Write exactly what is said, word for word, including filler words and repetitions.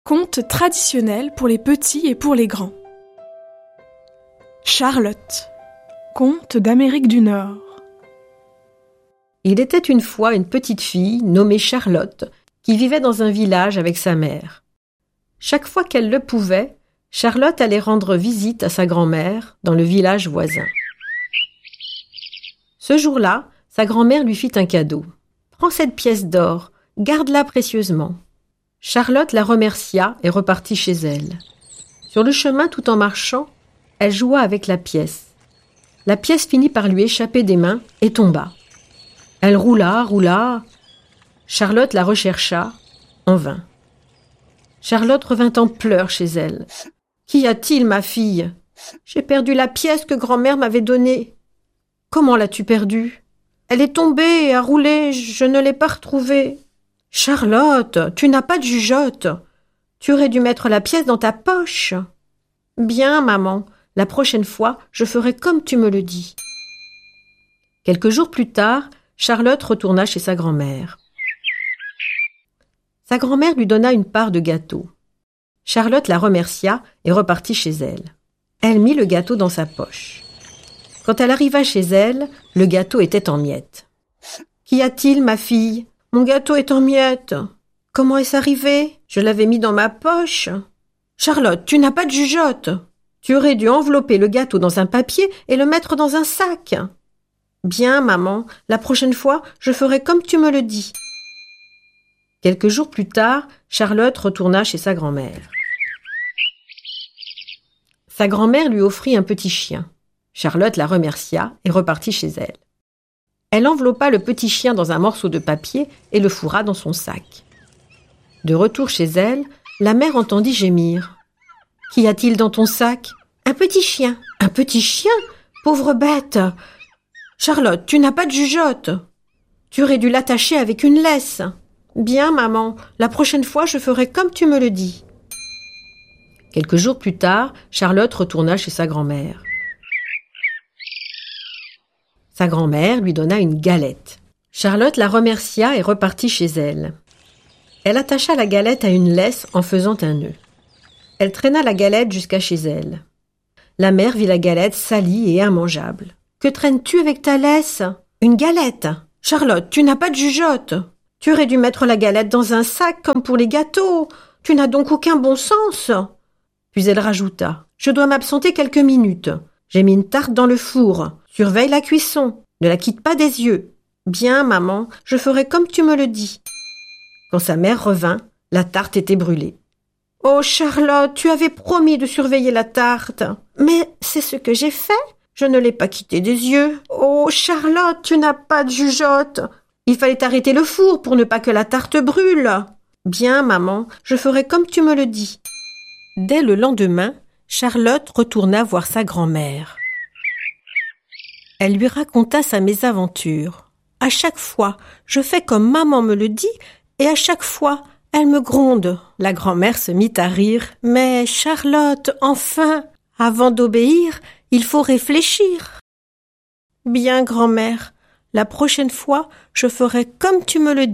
Conte traditionnel pour les petits et pour les grands. Charlotte, conte d'Amérique du Nord. Il était une fois une petite fille nommée Charlotte qui vivait dans un village avec sa mère. Chaque fois qu'elle le pouvait, Charlotte allait rendre visite à sa grand-mère dans le village voisin. Ce jour-là, sa grand-mère lui fit un cadeau. « Prends cette pièce d'or, garde-la précieusement. » Charlotte la remercia et repartit chez elle. Sur le chemin, tout en marchant, elle joua avec la pièce. La pièce finit par lui échapper des mains et tomba. Elle roula, roula. Charlotte la rechercha, en vain. Charlotte revint en pleurs chez elle. « Qu'y a-t-il, ma fille ? J'ai perdu la pièce que grand-mère m'avait donnée. »« Comment l'as-tu perdue ? » ?»« Elle est tombée et a roulé, je ne l'ai pas retrouvée. »« Charlotte, tu n'as pas de jugeote. Tu aurais dû mettre la pièce dans ta poche. »« Bien, maman, la prochaine fois, je ferai comme tu me le dis. » Quelques jours plus tard, Charlotte retourna chez sa grand-mère. Sa grand-mère lui donna une part de gâteau. Charlotte la remercia et repartit chez elle. Elle mit le gâteau dans sa poche. Quand elle arriva chez elle, le gâteau était en miettes. « Qu'y a-t-il, ma fille ? Mon gâteau est en miettes. Comment est-ce arrivé ? Je l'avais mis dans ma poche. »« Charlotte, tu n'as pas de jugeote. Tu aurais dû envelopper le gâteau dans un papier et le mettre dans un sac. »« Bien, maman, la prochaine fois, je ferai comme tu me le dis. » Quelques jours plus tard, Charlotte retourna chez sa grand-mère. Sa grand-mère lui offrit un petit chien. Charlotte la remercia et repartit chez elle. Elle enveloppa le petit chien dans un morceau de papier et le fourra dans son sac. De retour chez elle, la mère entendit gémir. « Qu'y a-t-il dans ton sac ? » ?»« Un petit chien. »« Un petit chien ? Pauvre bête !»« Charlotte, tu n'as pas de jugeote. Tu aurais dû l'attacher avec une laisse. »« Bien, maman, la prochaine fois, je ferai comme tu me le dis. » Quelques jours plus tard, Charlotte retourna chez sa grand-mère. Sa grand-mère lui donna une galette. Charlotte la remercia et repartit chez elle. Elle attacha la galette à une laisse en faisant un nœud. Elle traîna la galette jusqu'à chez elle. La mère vit la galette salie et immangeable. « Que traînes-tu avec ta laisse ? »« Une galette. »« Charlotte, tu n'as pas de jugeote. Tu aurais dû mettre la galette dans un sac comme pour les gâteaux. Tu n'as donc aucun bon sens. » Puis elle rajouta. « Je dois m'absenter quelques minutes. J'ai mis une tarte dans le four. Surveille la cuisson. Ne la quitte pas des yeux. »« Bien, maman, je ferai comme tu me le dis. » Quand sa mère revint, la tarte était brûlée. « Oh, Charlotte, tu avais promis de surveiller la tarte. »« Mais c'est ce que j'ai fait. Je ne l'ai pas quittée des yeux. »« Oh, Charlotte, tu n'as pas de jugeote. Il fallait arrêter le four pour ne pas que la tarte brûle. »« Bien, maman, je ferai comme tu me le dis. » Dès le lendemain, Charlotte retourna voir sa grand-mère. Elle lui raconta sa mésaventure. « À chaque fois, je fais comme maman me le dit, et à chaque fois, elle me gronde. » La grand-mère se mit à rire. « Mais Charlotte, enfin, avant d'obéir, il faut réfléchir. »« Bien, grand-mère, la prochaine fois, je ferai comme tu me le dis. »